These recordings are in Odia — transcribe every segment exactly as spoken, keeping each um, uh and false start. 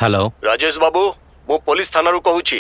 हेलो राजेश बाबू मु पुलिस थाना कहूची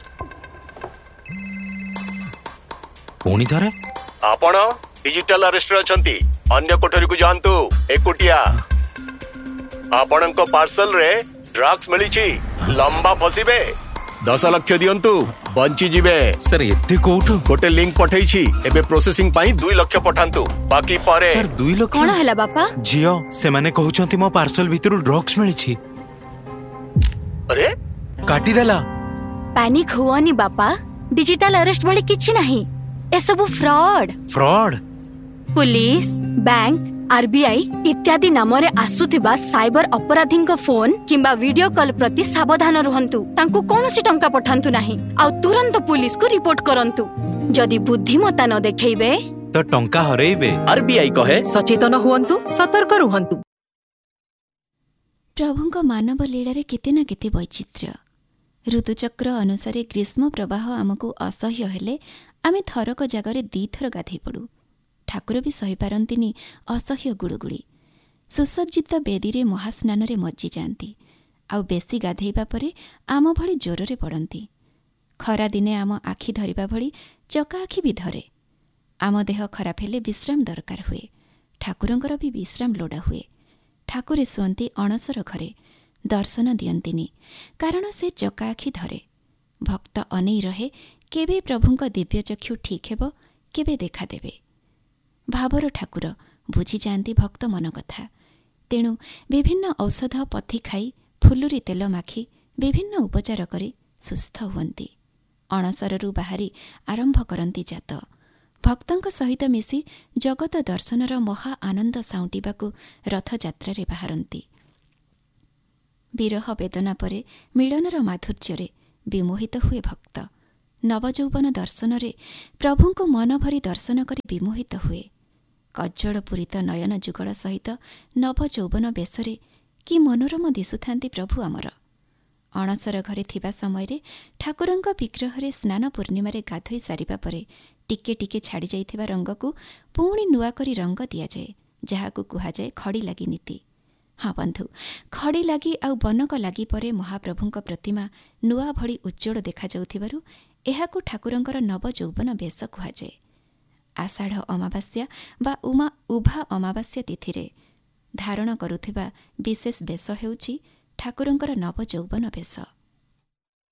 पुणी थरे आपण डिजिटल अरेस्ट अछंती अन्य कोठरी को जानतु एकुटिया आपणक पार्सल रे ड्रग्स मिली लंबा फसिबे दस लाख दियंतु बंची जीवे सर एते कोउठ गोटे लिंक पठेइछि एबे प्रोसेसिंग पाई दो लाख पठांतु बाकी पारे सर दो लाख कोन हला बापा जियो से माने कहउछंती मो पार्सल भितरु ड्रग्स मिली अरे काटी देला पैनिक हुआनी बापा डिजिटल अरेस्ट भली किछि नहीं ए सब fraud fraud police bank RBI इत्यादि नाम रे आसुथिबा साइबर अपराधी फोन किंबा वीडियो कॉल प्रति सावधान रहंतु तांको कोनोसी टंका पठांतु नहीं आ तुरंत पुलिस को रिपोर्ट करंतु जदि बुद्धिमता न देखैबे तो टंका हरैबे। आरबीआई कहे सचेतन हुअंतु सतर्क रहंतु। प्रभुଙ୍କ ମାନବ ଲୀଳାରେ କେତେ ନା କେତେ ବୈଚିତ୍ର୍ୟ। ଋତୁଚକ୍ର ଅନୁସାରେ ଗ୍ରୀଷ୍ମ ପ୍ରବାହ ଆମକୁ ଅସହ୍ୟ ହେଲେ ଆମେ ଥରକ ଜାଗାରେ ଦିଥର ଗାଧେଇ ପଡ଼ୁ। ଠାକୁର ବି ସହିପାରନ୍ତିନି ଅସହ୍ୟ ଗୁଳୁଗୁଳି। ସୁସଜ୍ଜିତ ବେଦୀରେ ମହାସ୍ନାନରେ ମଜ୍ଜିଯାଆନ୍ତି ଆଉ ବେଶୀ ଗାଧେଇବା ପରେ ଆମ ଭଳି ଜ୍ୱରରେ ପଡ଼ନ୍ତି। ଖରାଦିନେ ଆମ ଆଖି ଧରିବା ଭଳି ଚକା ଆଖି ବି ଧରେ। ଆମ ଦେହ ଖରାପ ହେଲେ ବିଶ୍ରାମ ଦରକାର ହୁଏ। ଠାକୁରଙ୍କର ବି ବିଶ୍ରାମ ଲୋଡ଼ା ହୁଏ। ଠାକୁରେ ଶୁଅନ୍ତି ଅଣସର ଘରେ, ଦର୍ଶନ ଦିଅନ୍ତିନି କାରଣ ସେ ଚକା ଆଖି ଧରେ। ଭକ୍ତ ଅନେଇ ରହେ କେବେ ପ୍ରଭୁଙ୍କ ଦିବ୍ୟଚକ୍ଷୁ ଠିକ୍ ହେବ, କେବେ ଦେଖାଦେବେ। ଭାବର ଠାକୁର ବୁଝିଯାଆନ୍ତି ଭକ୍ତ ମନ କଥା। ତେଣୁ ବିଭିନ୍ନ ଔଷଧ ପଥି ଖାଇ ଫୁଲୁରି ତେଲ ମାଖି ବିଭିନ୍ନ ଉପଚାର କରି ସୁସ୍ଥ ହୁଅନ୍ତି। ଅଣସରରୁ ବାହାରି ଆରମ୍ଭ କରନ୍ତି ଜାତ। ଭକ୍ତଙ୍କ ସହିତ ମିଶି ଜଗତ ଦର୍ଶନର ମହା ଆନନ୍ଦ ସାଉଁଟିବାକୁ ରଥଯାତ୍ରାରେ ବାହାରନ୍ତି। ବିରହ ବେଦନା ପରେ ମିଳନର ମାଧୁର୍ଯ୍ୟରେ ବିମୋହିତ ହୁଏ ଭକ୍ତ। ନବଯୌବନ ଦର୍ଶନରେ ପ୍ରଭୁଙ୍କୁ ମନ ଭରି ଦର୍ଶନ କରି ବିମୋହିତ ହୁଏ। କଜ୍ଜଳ ପୂରିତ ନୟନ ଯୁଗଳ ସହିତ ନବଯୌବନ ବେଶରେ କି ମନୋରମ ଦିଶୁଥାନ୍ତି ପ୍ରଭୁ ଆମର। ଅଣସର ଘରେ ଥିବା ସମୟରେ ଠାକୁରଙ୍କ ବିଗ୍ରହରେ ସ୍ନାନ ପୂର୍ଣ୍ଣିମାରେ ଗାଧୋଇ ସାରିବା ପରେ ଟିକେ ଟିକେ ଛାଡ଼ି ଯାଇଥିବା ରଙ୍ଗକୁ ପୁଣି ନୂଆ କରି ରଙ୍ଗ ଦିଆଯାଏ, ଯାହାକୁ କୁହାଯାଏ ଖଡ଼ି ଲାଗି ନୀତି। ହଁ ବନ୍ଧୁ, ଖଡ଼ି ଲାଗି ଆଉ ବନକ ଲାଗି ପରେ ମହାପ୍ରଭୁଙ୍କ ପ୍ରତିମା ନୂଆ ଭଳି ଉଜ୍ଜଳ ଦେଖାଯାଉଥିବାରୁ ଏହାକୁ ଠାକୁରଙ୍କର ନବଯୌବନ ବେଶ କୁହାଯାଏ। ଆଷାଢ଼ ଅମାବାସ୍ୟା ବା ଉମା ଉଭା ଅମାବାସ୍ୟା ତିଥିରେ ଧାରଣ କରୁଥିବା ବିଶେଷ ବେଶ ହେଉଛି ଠାକୁରଙ୍କର ନବଯୌବନ ବେଶ।